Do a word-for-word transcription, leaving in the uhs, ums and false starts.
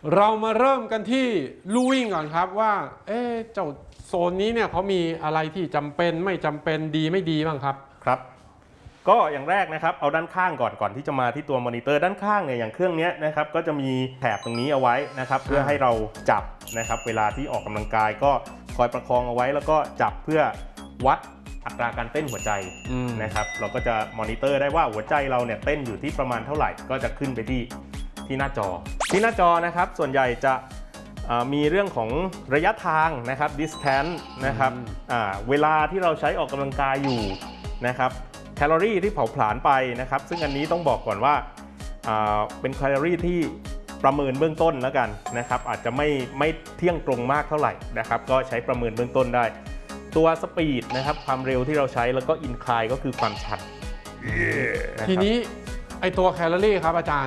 เรามาเริ่มกันที่ลู่วิ่งก่อนครับว่าเอ๊ะเจ้าโซนนี้เนี่ยเขามีอะไรที่จำเป็นไม่จำเป็นดีไม่ดีบ้างครับครับก็อย่างแรกนะครับเอาด้านข้างก่อนก่อนที่จะมาที่ตัวมอนิเตอร์ด้านข้างเนี่ยอย่างเครื่องนี้นะครับก็จะมีแถบตรงนี้เอาไว้นะครับเพื่อให้เราจับนะครับเวลาที่ออกกำลังกายก็คอยประคองเอาไว้แล้วก็จับเพื่อวัดอัตราการเต้นหัวใจนะครับเราก็จะมอนิเตอร์ได้ว่าหัวใจเราเนี่ยเต้นอยู่ที่ประมาณเท่าไหร่ก็จะขึ้นไปที่ที่หน้าจอที่หน้าจอนะครับส่วนใหญ่จะมีเรื่องของระยะทางนะครับ distance นะครับเวลาที่เราใช้ออกกำลังกายอยู่นะครับแคลอรี่ที่เผาผลาญไปนะครับซึ่งอันนี้ต้องบอกก่อนว่าเป็นแคลอรี่ที่ประเมินเบื้องต้นแล้วกันนะครับอาจจะไม่ไม่เที่ยงตรงมากเท่าไหร่นะครับก็ใช้ประเมินเบื้องต้นได้ตัวสปีดนะครับความเร็วที่เราใช้แล้วก็อินคลายก็คือความชันทีนี้ไอตัวแคลอรี่ครับอาจารย์